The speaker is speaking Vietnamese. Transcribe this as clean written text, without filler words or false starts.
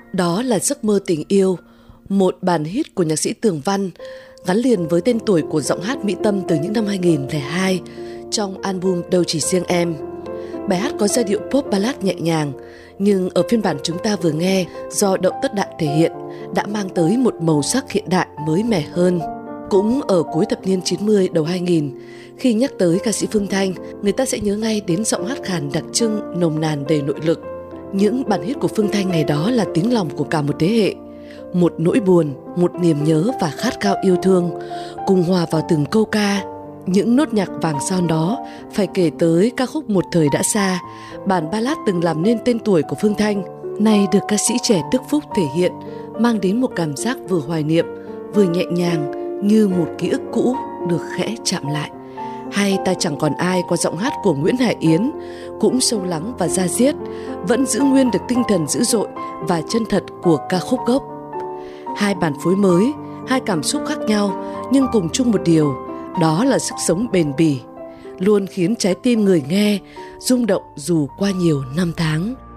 Đó là Giấc mơ tình yêu, một bản hit của nhạc sĩ Tường Văn, gắn liền với tên tuổi của giọng hát Mỹ Tâm từ những năm 2002 trong album Đâu Chỉ Riêng Em. Bài hát có giai điệu pop ballad nhẹ nhàng, nhưng ở phiên bản chúng ta vừa nghe do Đậu Tất Đại thể hiện đã mang tới một màu sắc hiện đại mới mẻ hơn. Cũng ở cuối thập niên 90 đầu 2000, khi nhắc tới ca sĩ Phương Thanh, người ta sẽ nhớ ngay đến giọng hát khàn đặc trưng, nồng nàn đầy nội lực. Những bản hit của Phương Thanh ngày đó là tiếng lòng của cả một thế hệ. Một nỗi buồn, một niềm nhớ và khát khao yêu thương, cùng hòa vào từng câu ca. Những nốt nhạc vàng son đó phải kể tới ca khúc Một Thời Đã Xa, bản ballad từng làm nên tên tuổi của Phương Thanh, nay được ca sĩ trẻ Đức Phúc thể hiện, mang đến một cảm giác vừa hoài niệm, vừa nhẹ nhàng, như một ký ức cũ được khẽ chạm lại. Hay Ta Chẳng Còn Ai qua giọng hát của Nguyễn Hải Yến cũng sâu lắng và da diết, vẫn giữ nguyên được tinh thần dữ dội và chân thật của ca khúc gốc. Hai bản phối mới, hai cảm xúc khác nhau nhưng cùng chung một điều, đó là sức sống bền bỉ, luôn khiến trái tim người nghe rung động dù qua nhiều năm tháng.